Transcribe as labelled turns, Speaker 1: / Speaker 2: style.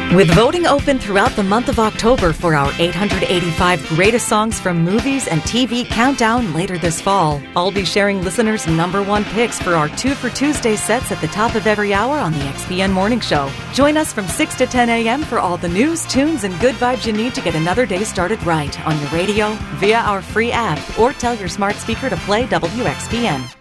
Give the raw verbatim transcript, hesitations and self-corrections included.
Speaker 1: With voting open throughout the month of October for our eight hundred eighty-five greatest songs from movies and T V countdown later this fall, I'll be sharing listeners' number one picks for our Two for Tuesday sets at the top of every hour on the X P N Morning Show. Join us from six to ten a.m. for all the news, tunes, and good vibes you need to get another day started right on your radio, via our free app, or tell your smart speaker to play W X P N.